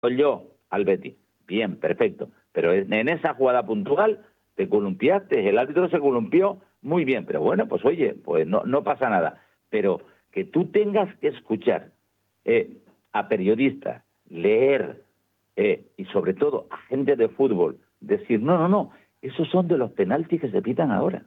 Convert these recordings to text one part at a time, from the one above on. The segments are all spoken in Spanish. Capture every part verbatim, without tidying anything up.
yo al Betis. Bien, perfecto. Pero en esa jugada puntual te columpiaste, el árbitro se columpió, muy bien. Pero bueno, pues oye, pues no, no pasa nada. Pero que tú tengas que escuchar eh, a periodistas, leer eh, y sobre todo a gente de fútbol decir, no, no, no, esos son de los penaltis que se pitan ahora.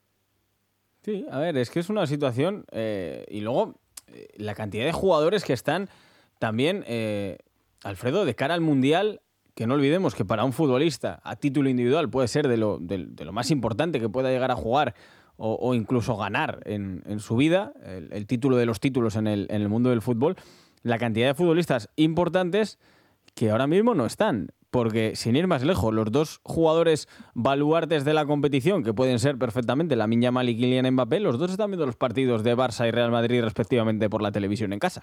Sí, a ver, es que es una situación eh, y luego eh, la cantidad de jugadores que están también, eh, Alfredo, de cara al Mundial, que no olvidemos que para un futbolista a título individual puede ser de lo, de, de lo más importante que pueda llegar a jugar o, o incluso ganar en, en su vida, el, el título de los títulos en el, en el mundo del fútbol, la cantidad de futbolistas importantes que ahora mismo no están. Porque, sin ir más lejos, los dos jugadores baluartes de la competición, que pueden ser perfectamente Lamine Yamal y Kylian Mbappé, los dos están viendo los partidos de Barça y Real Madrid respectivamente por la televisión en casa.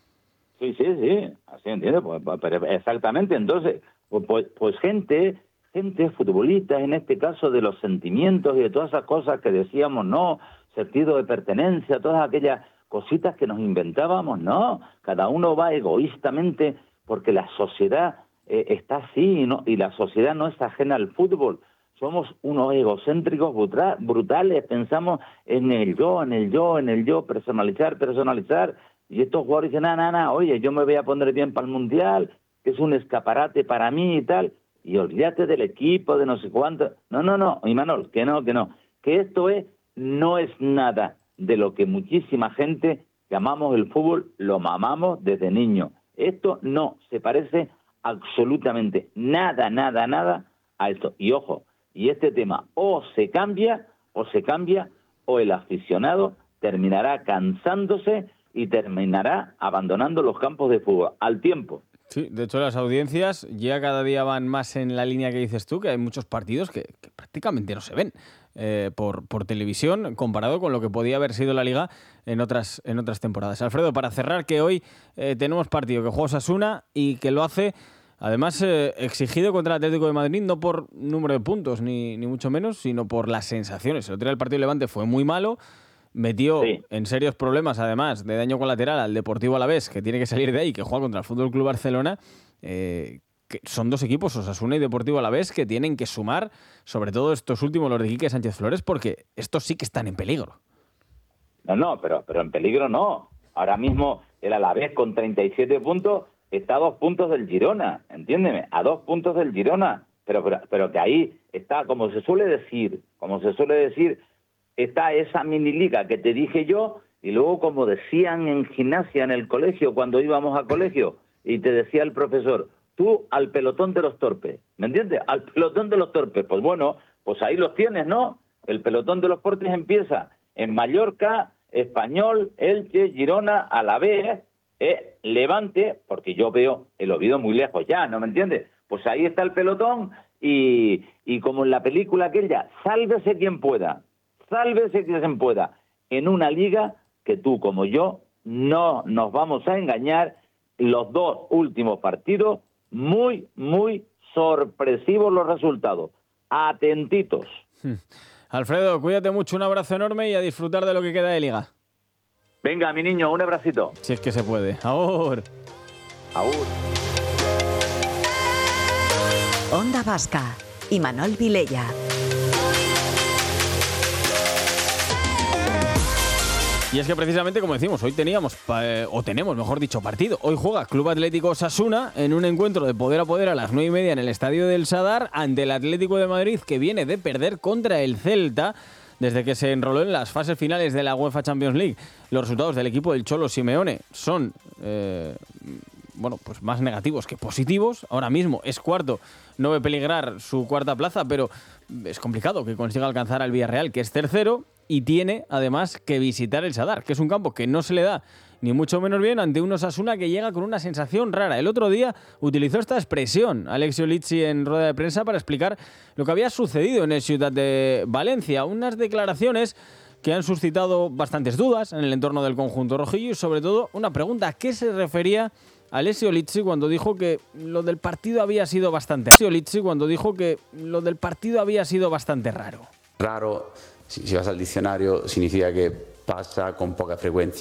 Sí, sí, sí, así entiendo, pues, pero exactamente. Entonces, pues, pues, pues gente, gente futbolistas, en este caso de los sentimientos y de todas esas cosas que decíamos, no, sentido de pertenencia, todas aquellas cositas que nos inventábamos, no, cada uno va egoístamente porque la sociedad eh, está así, ¿no? Y la sociedad no es ajena al fútbol. Somos unos egocéntricos brutal, brutales, pensamos en el yo, en el yo, en el yo, personalizar, personalizar. Y estos jugadores dicen, nada, nada, na, oye, yo me voy a poner bien para el Mundial, que es un escaparate para mí y tal. Y olvídate del equipo, de no sé cuánto. No, no, no, Imanol, que no, que no. Que esto es, no es nada de lo que muchísima gente que amamos el fútbol, lo mamamos desde niño. Esto no se parece absolutamente nada, nada, nada a esto. Y ojo, y este tema o se cambia, o se cambia, o el aficionado terminará cansándose y terminará abandonando los campos de fútbol al tiempo. Sí, de hecho las audiencias ya cada día van más en la línea que dices tú, que hay muchos partidos que, que prácticamente no se ven eh, por, por televisión comparado con lo que podía haber sido la Liga en otras, en otras temporadas. Alfredo, para cerrar, que hoy eh, tenemos partido que juega Osasuna y que lo hace además eh, exigido contra el Atlético de Madrid, no por número de puntos ni, ni mucho menos, sino por las sensaciones. El otro día el partido de Levante fue muy malo, metió sí. en serios problemas, además, de daño colateral al Deportivo Alavés, que tiene que salir de ahí, que juega contra el Fútbol Club Barcelona. Eh, que son dos equipos, Osasuna y Deportivo Alavés, que tienen que sumar, sobre todo estos últimos, los de Quique Sánchez Flores, porque estos sí que están en peligro. No, no, pero, pero en peligro no. Ahora mismo el Alavés con treinta y siete puntos está a dos puntos del Girona, entiéndeme, a dos puntos del Girona. Pero, pero, pero que ahí está, como se suele decir, como se suele decir, está esa mini liga que te dije yo, y luego como decían en gimnasia en el colegio, cuando íbamos a colegio, y te decía el profesor, tú al pelotón de los torpes, ¿me entiendes? Al pelotón de los torpes. Pues bueno, pues ahí los tienes, ¿no? El pelotón de los torpes empieza en Mallorca, Español, Elche, Girona, Alavés, eh, Levante, porque yo veo el Oviedo muy lejos ya, ¿no me entiendes? Pues ahí está el pelotón, y, y como en la película aquella, sálvese quien pueda, sálvese quien pueda, en una liga que tú como yo no nos vamos a engañar, los dos últimos partidos, muy, muy sorpresivos los resultados. Atentitos. Alfredo, cuídate mucho, un abrazo enorme y a disfrutar de lo que queda de liga. Venga, mi niño, un abracito. Si es que se puede. Aur. Aur. Onda Vasca, Imanol Vilella. Y es que precisamente, como decimos, hoy teníamos, eh, o tenemos, mejor dicho, partido. Hoy juega Club Atlético Osasuna en un encuentro de poder a poder a las nueve y media en el Estadio del Sadar ante el Atlético de Madrid, que viene de perder contra el Celta desde que se enroló en las fases finales de la UEFA Champions League. Los resultados del equipo del Cholo Simeone son eh, bueno, pues más negativos que positivos. Ahora mismo es cuarto, no ve peligrar su cuarta plaza, pero es complicado que consiga alcanzar al Villarreal, que es tercero. Y tiene, además, que visitar el Sadar, que es un campo que no se le da ni mucho menos bien ante un Osasuna que llega con una sensación rara. El otro día utilizó esta expresión Alexio Lizzi en rueda de prensa para explicar lo que había sucedido en el Ciudad de Valencia. Unas declaraciones que han suscitado bastantes dudas en el entorno del conjunto rojillo y, sobre todo, una pregunta: ¿a qué se refería Alessio Lizzi cuando dijo que lo del partido había sido bastante Alessio Lizzi cuando dijo que lo del partido había sido bastante raro? Raro, si vas al diccionario, significa que pasa con poca frecuencia.